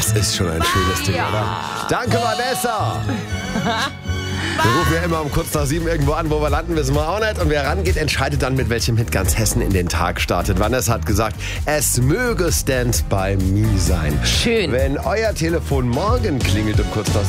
Das ist schon ein schönes Ding, oder? Danke, Vanessa. Wir rufen ja immer um kurz nach 7 irgendwo an, wo wir landen, wissen wir auch nicht. Und wer rangeht, entscheidet dann, mit welchem Hit ganz Hessen in den Tag startet. Vanessa hat gesagt, es möge Stand By Me sein. Schön. Wenn euer Telefon morgen klingelt um kurz nach